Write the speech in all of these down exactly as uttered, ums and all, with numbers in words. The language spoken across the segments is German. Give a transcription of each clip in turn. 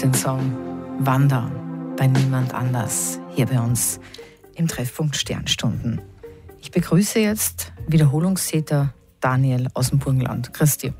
den Song Wandern bei niemand anders hier bei uns im Treffpunkt Sternstunden. Ich begrüße jetzt Wiederholungstäter Daniel aus dem Burgenland. Grüß dich.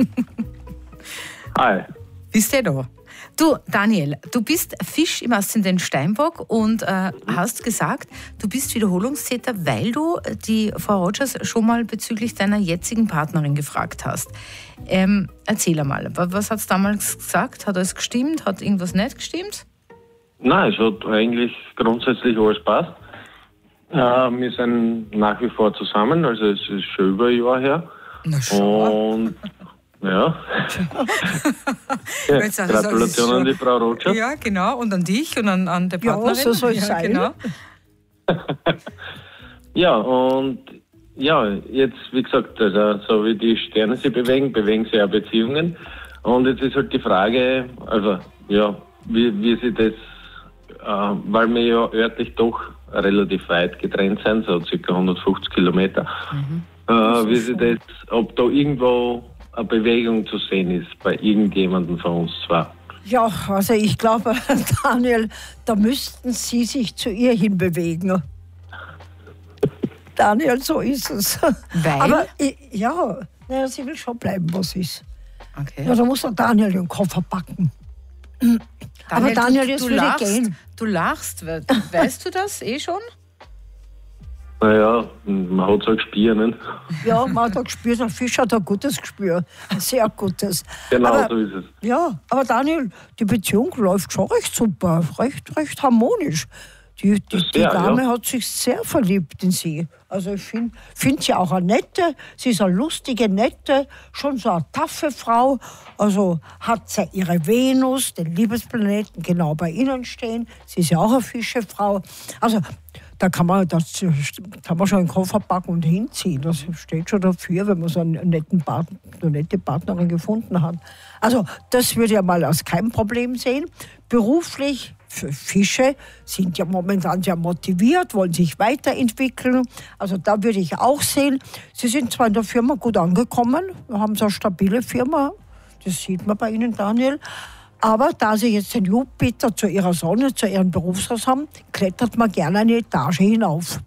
Hi. Bist du da? Du, Daniel, du bist Fisch im Aszendent Steinbock und äh, hast gesagt, du bist Wiederholungstäter, weil du die Frau Rogers schon mal bezüglich deiner jetzigen Partnerin gefragt hast. Ähm, erzähl einmal, was hat es damals gesagt? Hat alles gestimmt? Hat irgendwas nicht gestimmt? Nein, es hat eigentlich grundsätzlich alles passt. Äh, wir sind nach wie vor zusammen, also es ist schon über ein Jahr her. Na schau. Und ja. ja Jetzt, Gratulation an die Frau Rogers. Ja, genau. Und an dich und an, an der Partnerin. Ja, so soll es ja, sein. Genau. Ja, und ja, jetzt, wie gesagt, also, so wie die Sterne sich bewegen, bewegen sich auch Beziehungen. Und jetzt ist halt die Frage, also, ja, wie, wie sie das, äh, weil wir ja örtlich doch relativ weit getrennt sind, so ca. hundertfünfzig Kilometer, Mhm. äh, wie sie das, ob da irgendwo eine Bewegung zu sehen ist bei irgendjemandem von uns zwei. Ja, also ich glaube, Daniel, da müssten Sie sich zu ihr hinbewegen. Daniel, so ist es. Weil? Aber ich, ja, naja, sie will schon bleiben, was ist. Okay. Ja, da muss der Daniel den Koffer packen. Aber Daniel, du, jetzt du würde lachst, gehen. Du lachst, we- weißt du das eh schon? Naja, man hat es halt Gespür, nicht? Ja, man hat ein Gespür, der Fisch hat ein gutes Gespür. Ein sehr gutes. Genau, aber, so ist es. Ja, aber Daniel, die Beziehung läuft schon recht super, recht, recht harmonisch. Die, die, die Sehr, Dame ja. hat sich sehr verliebt in sie. Also ich finde find sie auch eine nette, sie ist eine lustige, nette, schon so eine taffe Frau. Also hat sie ihre Venus, den Liebesplaneten, genau bei ihnen stehen. Sie ist ja auch eine Fischefrau. Also da kann man, das kann man schon einen Koffer packen und hinziehen. Das steht schon dafür, wenn man so einen netten Partner, eine nette Partnerin gefunden hat. Also das würde ich ja mal als kein Problem sehen. Beruflich, für Fische sind ja momentan sehr motiviert, wollen sich weiterentwickeln. Also da würde ich auch sehen, sie sind zwar in der Firma gut angekommen, wir haben so eine stabile Firma, das sieht man bei Ihnen, Daniel. Aber da Sie jetzt den Jupiter zu Ihrer Sonne, zu Ihrem Berufshaus haben, klettert man gerne eine Etage hinauf.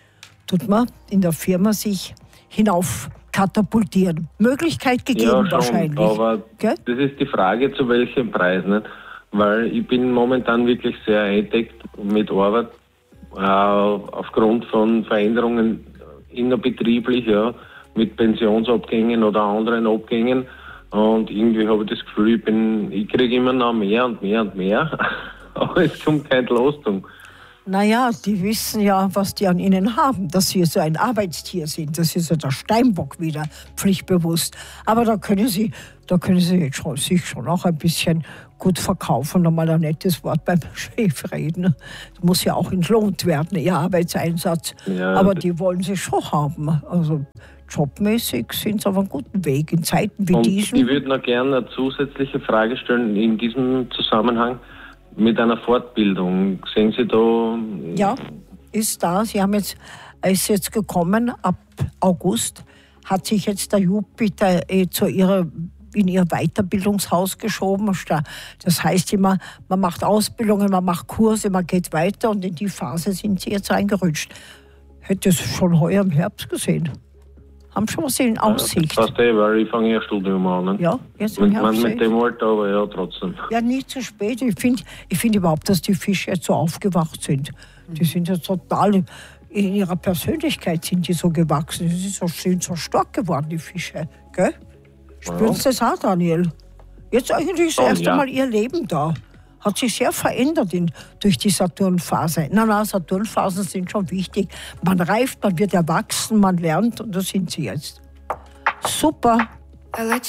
Tut man in der Firma sich hinauf katapultieren. Möglichkeit gegeben Ja, schon, wahrscheinlich. aber Gell? das ist die Frage, zu welchem Preis, nicht? Weil ich bin momentan wirklich sehr eingedeckt mit Arbeit, äh, aufgrund von Veränderungen innerbetrieblich, ja, mit Pensionsabgängen oder anderen Abgängen. Und irgendwie habe ich das Gefühl, ich, bin, ich kriege immer noch mehr und mehr und mehr, aber es kommt keine Entlastung. Naja, die wissen ja, was die an ihnen haben, dass sie so ein Arbeitstier sind. Das ist ja der Steinbock wieder, pflichtbewusst. Aber da können sie, da können sie jetzt schon, sich schon auch ein bisschen gut verkaufen und mal ein nettes Wort beim Chef reden. Das muss ja auch entlohnt werden, ihr Arbeitseinsatz. Ja, Aber das- die wollen sie schon haben. Also jobmäßig sind sie auf einem guten Weg. In Zeiten wie Und diesen. ich würde noch gerne eine zusätzliche Frage stellen in diesem Zusammenhang mit einer Fortbildung. Sehen Sie da... Ja, ist da. Sie haben jetzt, ist jetzt gekommen, ab August hat sich jetzt der Jupiter äh, zu ihrer, in ihr Weiterbildungshaus geschoben. Das heißt immer, man macht Ausbildungen, man macht Kurse, man geht weiter und in die Phase sind sie jetzt reingerutscht. Hätte es schon heuer im Herbst gesehen. Haben schon was in Aussicht. Das passt eh, weil ich fange ja Studium an. Ne? Ja, jetzt im Mit, Herbst. mit dem Alter, aber ja, trotzdem. Ja, nie zu spät. Ich finde ich find überhaupt, dass die Fische jetzt so aufgewacht sind. Die sind jetzt total, in ihrer Persönlichkeit sind die so gewachsen. Sie sind so, sind so stark geworden, die Fische. Gell? Spüren Sie das auch, Daniel? Jetzt eigentlich ist das Oh, erste ja. Mal ihr Leben da. Hat sich sehr verändert in, durch die Saturnphase. Nein, nein, Saturnphasen sind schon wichtig. Man reift, man wird erwachsen, man lernt und das sind sie jetzt. Super.